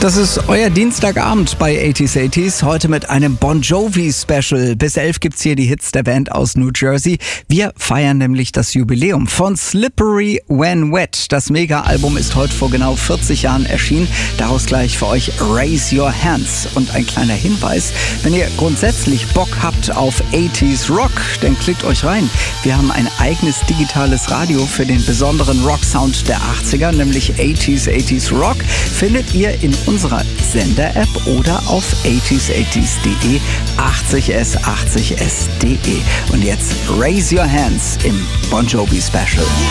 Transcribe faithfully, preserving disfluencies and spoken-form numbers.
Das ist euer Dienstagabend bei achtziger achtziger, heute mit einem Bon Jovi Special. Bis elf gibt's hier die Hits der Band aus New Jersey. Wir feiern nämlich das Jubiläum von Slippery When Wet. Das Mega-Album ist heute vor genau vierzig Jahren erschienen. Daraus gleich für euch Raise Your Hands. Und ein kleiner Hinweis, wenn ihr grundsätzlich Bock habt auf achtziger Rock, dann klickt euch rein. Wir haben ein eigenes digitales Radio für den besonderen Rock-Sound der achtziger, nämlich achtziger achtziger Rock. Findet ihr in unserer Sender-App oder auf achtziger achtziger punkt de, achtzig s achtzig s punkt de. Und jetzt Raise Your Hands im Bon Jovi Special.